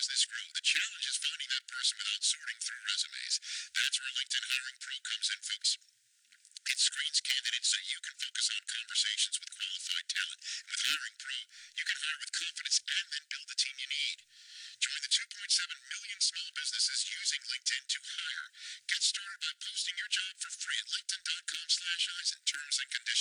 business grow. The challenge is finding that person without sorting through resumes. That's where LinkedIn Hiring Pro comes in, folks. It screens candidates so you can focus on conversations with qualified talent. And with Hiring Pro, you can hire with confidence and then build the team you need. Join the 2.7 million small businesses using LinkedIn to hire. Get started by posting your job for free at linkedin.com/eyes and terms and conditions.